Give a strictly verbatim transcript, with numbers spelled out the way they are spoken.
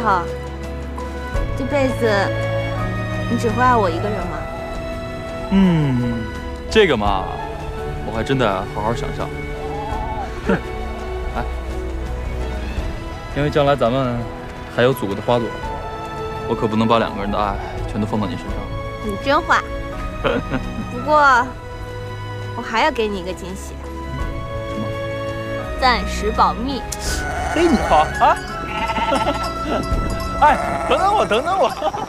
后，这辈子你只会爱我一个人吗？ 嗯，这个嘛，我还真得好好想想。哼，哎，因为将来咱们还有祖国的花朵，我可不能把两个人的爱全都放到你身上。 你真坏。不过，我还要给你一个惊喜。 什么？ 暂时保密。 嘿，你好啊！哎，等等我，等等我。